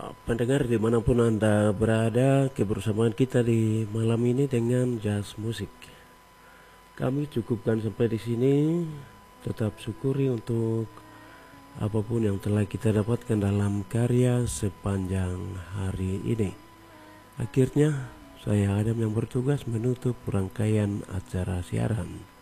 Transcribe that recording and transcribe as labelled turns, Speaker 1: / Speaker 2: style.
Speaker 1: pendengar dimanapun Anda berada, kebersamaan kita di malam ini dengan jazz musik. Kami cukupkan sampai di sini. Tetap syukuri untuk apapun yang telah kita dapatkan dalam karya sepanjang hari ini. Akhirnya, saya Adam yang bertugas menutup rangkaian acara siaran.